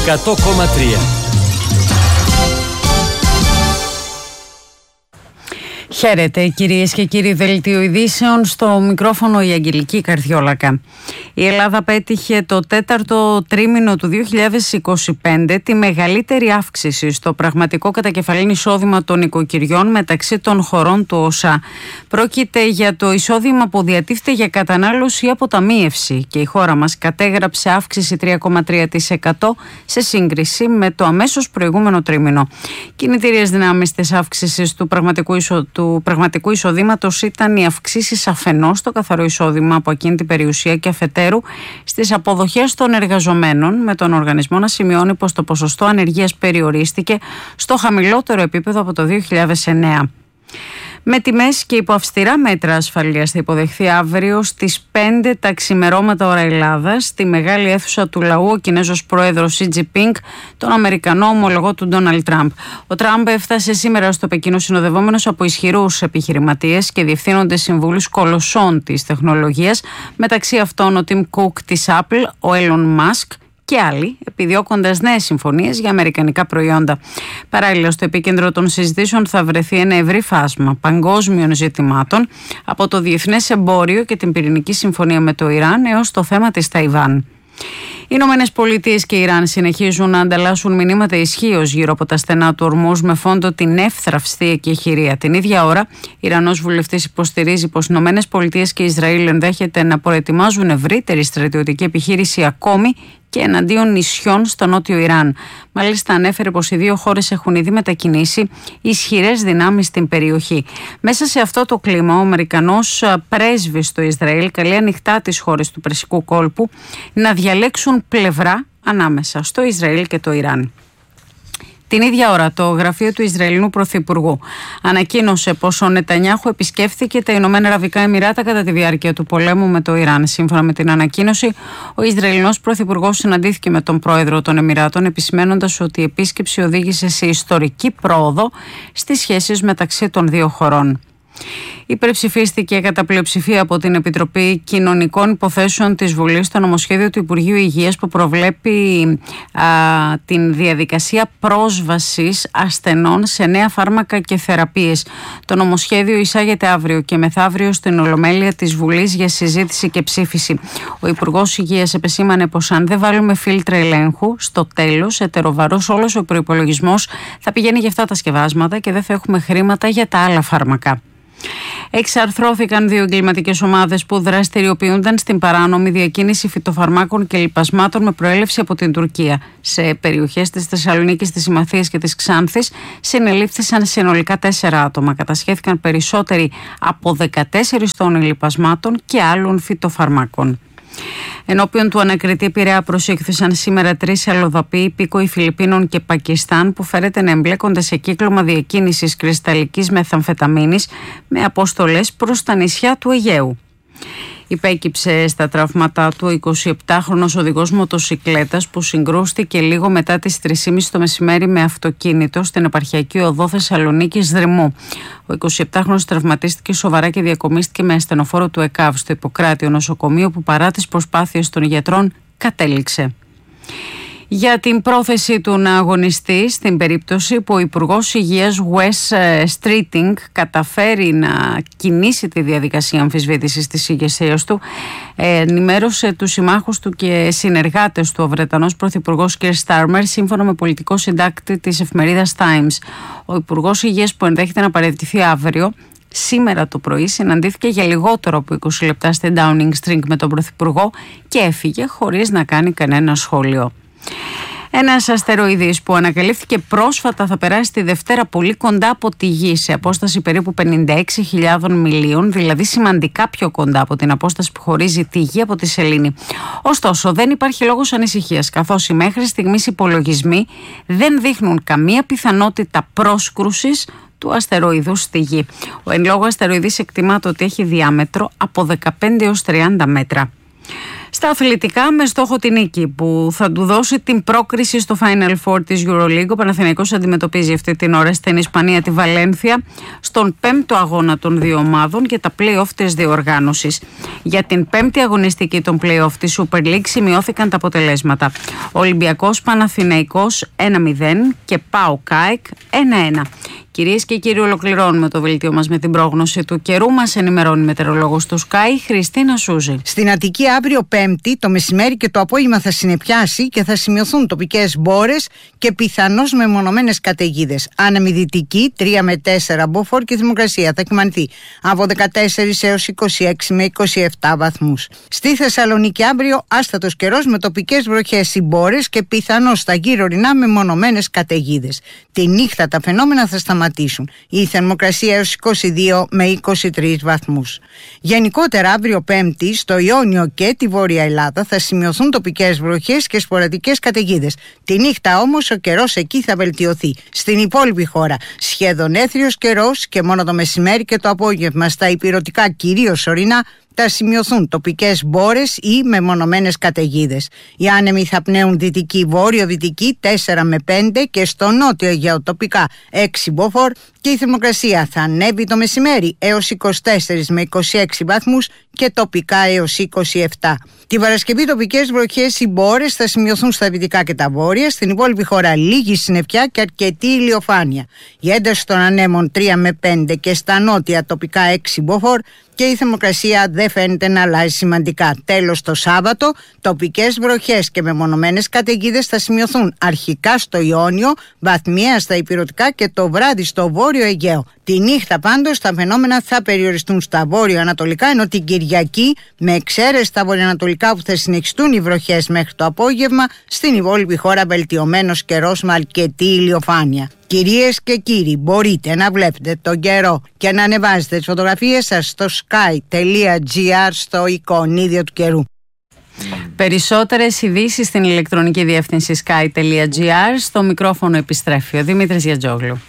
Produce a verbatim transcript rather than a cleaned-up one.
εκατό κόμμα τρία. Χαίρετε κυρίες και κύριοι, δελτίο ειδήσεων, στο μικρόφωνο η Αγγελική Καρδιόλακα. Η Ελλάδα πέτυχε το τέταρτο τρίμηνο του δύο χιλιάδες είκοσι πέντε τη μεγαλύτερη αύξηση στο πραγματικό κατακεφαλήν εισόδημα των οικοκυριών μεταξύ των χωρών του ΟΣΑ. Πρόκειται για το εισόδημα που διατίθεται για κατανάλωση ή αποταμίευση και η χώρα μας κατέγραψε αύξηση τρία κόμμα τρία τοις εκατό σε σύγκριση με το αμέσως προηγούμενο τρίμηνο. Κινητήριες δυνάμεις της αύξησης του πραγματικού εισοδήματος του πραγματικού εισοδήματος ήταν οι αυξήσεις αφενός στο καθαρό εισόδημα από εκείνη την περιουσία και αφετέρου στις αποδοχές των εργαζομένων, με τον οργανισμό να σημειώνει πως το ποσοστό ανεργίας περιορίστηκε στο χαμηλότερο επίπεδο από το δύο χιλιάδες εννέα. Με τιμές και υπό αυστηρά μέτρα ασφαλείας θα υποδεχθεί αύριο στις πέντε τα ξημερώματα ώρα Ελλάδας στη μεγάλη αίθουσα του λαού ο Κινέζος πρόεδρος Σι Τζινπίνγκ, τον Αμερικανό ομολογό του Ντόναλντ Τραμπ. Ο Τραμπ έφτασε σήμερα στο Πεκίνο συνοδευόμενος από ισχυρούς επιχειρηματίες και διευθύνοντες συμβούλους κολοσσών της τεχνολογίας, μεταξύ αυτών ο Τιμ Κουκ της Apple, ο Έιλον Μάσκ και άλλοι, επιδιώκοντας νέες συμφωνίες για αμερικανικά προϊόντα. Παράλληλα, στο επίκεντρο των συζητήσεων θα βρεθεί ένα ευρύ φάσμα παγκόσμιων ζητημάτων, από το διεθνές εμπόριο και την πυρηνική συμφωνία με το Ιράν έως το θέμα της Ταϊβάν. Οι Ηνωμένες Πολιτείες και Ιράν συνεχίζουν να ανταλλάσσουν μηνύματα ισχύως γύρω από τα στενά του Ορμούζ με φόντο την εύθραυστη εκεχηρία. Την ίδια ώρα, Ιρανός βουλευτής υποστηρίζει πως οι Ηνωμένες Πολιτείες και Ισραήλ ενδέχεται να προετοιμάζουν ευρύτερη στρατιωτική επιχείρηση ακόμη και εναντίον νησιών στο νότιο Ιράν. Μάλιστα, ανέφερε πως οι δύο χώρες έχουν ήδη μετακινήσει ισχυρές δυνάμεις στην περιοχή. Μέσα σε αυτό το κλίμα, ο Αμερικανός πρέσβης στο Ισραήλ καλεί ανοιχτά τις χώρες του Περσικού κόλπου να διαλέξουν πλευρά ανάμεσα στο Ισραήλ και το Ιράν. Την ίδια ώρα, το γραφείο του Ισραηλινού Πρωθυπουργού ανακοίνωσε πως ο Νετανιάχου επισκέφθηκε τα Ηνωμένα Αραβικά Εμιράτα κατά τη διάρκεια του πολέμου με το Ιράν. Σύμφωνα με την ανακοίνωση, ο Ισραηλινός Πρωθυπουργός συναντήθηκε με τον πρόεδρο των Εμιράτων, επισημένοντας ότι η επίσκεψη οδήγησε σε ιστορική πρόοδο στις σχέσεις μεταξύ των δύο χωρών. Υπερψηφίστηκε κατά πλειοψηφία από την Επιτροπή Κοινωνικών Υποθέσεων της Βουλής το νομοσχέδιο του Υπουργείου Υγείας που προβλέπει α, την διαδικασία πρόσβασης ασθενών σε νέα φάρμακα και θεραπείες. Το νομοσχέδιο εισάγεται αύριο και μεθαύριο στην Ολομέλεια της Βουλής για συζήτηση και ψήφιση. Ο Υπουργός Υγείας επεσήμανε πως αν δεν βάλουμε φίλτρα ελέγχου, στο τέλος ετεροβαρός όλος ο προϋπολογισμός θα πηγαίνει για αυτά τα σκευάσματα και δεν θα έχουμε χρήματα για τα άλλα φάρμακα. Εξαρθρώθηκαν δύο εγκληματικές ομάδες που δραστηριοποιούνταν στην παράνομη διακίνηση φυτοφαρμάκων και λιπασμάτων με προέλευση από την Τουρκία. Σε περιοχές της Θεσσαλονίκης, της Ημαθίας και της Ξάνθης συνελήφθησαν συνολικά τέσσερα άτομα. Κατασχέθηκαν περισσότεροι από δεκατέσσερις τόνοι λιπασμάτων και άλλων φυτοφαρμάκων. Ενώπιον του ανακριτή Πειραιά προσήχθησαν σήμερα τρεις αλλοδαποί υπήκοοι Φιλιππίνων και Πακιστάν που φέρεται να εμπλέκονται σε κύκλωμα διακίνησης κρυσταλλικής μεθαμφεταμίνης με αποστολές προς τα νησιά του Αιγαίου. Υπέκυψε στα τραύματά του ο εικοσιεπτάχρονος οδηγός μοτοσικλέτας που συγκρούστηκε λίγο μετά τις τρεις και μισή το μεσημέρι με αυτοκίνητο στην επαρχιακή οδό Θεσσαλονίκης Δρυμού. Ο εικοσιεπτάχρονος τραυματίστηκε σοβαρά και διακομίστηκε με ασθενοφόρο του ΕΚΑΒ στο Ιπποκράτιο νοσοκομείο που παρά τις προσπάθειες των γιατρών κατέληξε. Για την πρόθεση του να αγωνιστεί στην περίπτωση που ο Υπουργός Υγείας Wes Streeting καταφέρει να κινήσει τη διαδικασία αμφισβήτησης της ηγεσίας του, ενημέρωσε τους συμμάχους του και συνεργάτες του ο Βρετανός Πρωθυπουργός Keir Starmer, σύμφωνα με πολιτικό συντάκτη της εφημερίδας Times. Ο Υπουργός Υγείας, που ενδέχεται να παραιτηθεί αύριο, σήμερα το πρωί συναντήθηκε για λιγότερο από είκοσι λεπτά στην Downing Street με τον Πρωθυπουργό και έφυγε χωρίς να κάνει κανένα σχόλιο. Ένας αστεροειδής που ανακαλύφθηκε πρόσφατα θα περάσει τη Δευτέρα πολύ κοντά από τη Γη, σε απόσταση περίπου πενήντα έξι χιλιάδων μιλίων, δηλαδή σημαντικά πιο κοντά από την απόσταση που χωρίζει τη Γη από τη Σελήνη. Ωστόσο, δεν υπάρχει λόγος ανησυχίας, καθώς οι μέχρι στιγμής υπολογισμοί δεν δείχνουν καμία πιθανότητα πρόσκρουσης του αστεροειδούς στη Γη. Ο εν λόγω αστεροειδής εκτιμάται ότι έχει διάμετρο από δεκαπέντε έως τριάντα μέτρα. Στα αθλητικά, με στόχο την νίκη που θα του δώσει την πρόκριση στο Final Four της EuroLeague, ο Παναθηναϊκός αντιμετωπίζει αυτή την ώρα στην Ισπανία τη Βαλένθια στον πέμπτο αγώνα των δύο ομάδων για τα play-off της διοργάνωσης. Για την πέμπτη αγωνιστική των play-off της Super League σημειώθηκαν τα αποτελέσματα. Ολυμπιακός Παναθηναϊκός ένα μηδέν και ΠΑΟΚ ΑΕΚ ένα ένα. Κυρίες και κύριοι, ολοκληρώνουμε το δελτίο μας με την πρόγνωση του καιρού. Μας ενημερώνει η μετεωρολόγος του Sky, Χριστίνα Σούζη. Στην Αττική αύριο Πέμπτη, το μεσημέρι και το απόγευμα θα συννεφιάσει και θα σημειωθούν τοπικές μπόρες και πιθανώς μεμονωμένες καταιγίδες. Άνεμη δυτική τρία με τέσσερα μποφόρ και η θερμοκρασία θα κυμανθεί από δεκατέσσερα έως είκοσι έξι με είκοσι επτά βαθμούς. Στη Θεσσαλονίκη αύριο άστατος καιρός με τοπικές βροχές ή μπόρες και πιθανώς στα γύρω ορεινά μεμονωμένες καταιγίδες. Τη νύχτα τα φαινόμενα θα σταματήσουν. Η θερμοκρασία έως είκοσι δύο με είκοσι τρεις βαθμούς. Γενικότερα αύριο Πέμπτη στο Ιόνιο και τη Βόρεια Ελλάδα θα σημειωθούν τοπικές βροχές και σποραδικές καταιγίδες. Τη νύχτα όμως ο καιρός εκεί θα βελτιωθεί. Στην υπόλοιπη χώρα σχεδόν έθριος καιρός και μόνο το μεσημέρι και το απόγευμα στα ηπειρωτικά κυρίως ορεινά θα σημειωθούν τοπικές μπόρες ή μεμονωμένες καταιγίδες. Οι άνεμοι θα πνέουν δυτική βόρειο-δυτική τέσσερα με πέντε και στο νότιο Αιγαίο τοπικά έξι μποφόρ και η θερμοκρασία θα ανέβει το μεσημέρι έως είκοσι τέσσερα με είκοσι έξι βαθμούς και τοπικά έως είκοσι επτά. Τη Παρασκευή τοπικές βροχές ή μπόρες θα σημειωθούν στα δυτικά και τα βόρεια, στην υπόλοιπη χώρα λίγη συννεφιά και αρκετή ηλιοφάνεια. Η ένταση των ανέμων τρία με πέντε και στα νότια τοπικά έξι μποφόρ και η θερμοκρασία δεν φαίνεται να αλλάζει σημαντικά. Τέλος, το Σάββατο, τοπικές βροχές και μεμονωμένες καταιγίδες θα σημειωθούν αρχικά στο Ιόνιο, βαθμιαία στα ηπειρωτικά και το βράδυ στο βόρειο Αιγαίο. Τη νύχτα πάντως τα φαινόμενα θα περιοριστούν στα βόρειο-ανατολικά, ενώ την Κυριακή, με εξαίρεση τα βορειοανατολικά που θα συνεχιστούν οι βροχές μέχρι το απόγευμα, στην υπόλοιπη χώρα βελτιωμένος καιρός με αρκετή ηλιοφάνεια. Κυρίες και κύριοι, μπορείτε να βλέπετε τον καιρό και να ανεβάζετε τις φωτογραφίες σας στο sky τελεία gr στο εικονίδιο του καιρού. Περισσότερες ειδήσεις στην ηλεκτρονική διεύθυνση sky τελεία gr. Στο μικρόφωνο επιστρέφει ο Δημήτρης Γιατζόγλου.